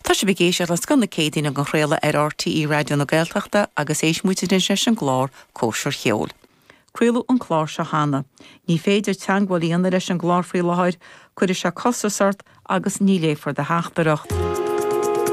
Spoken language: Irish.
Tá sé bigéis ar as gan na cédaine an chréile ar RTí radio na Gaeltachta agus éis muite den sé an glár cóisiir cheol. Créalú an chlár se hána. Ní féidir teanghil íana leis an glár faoi láthir chuir se costasart agus níléfar de heachtareacht.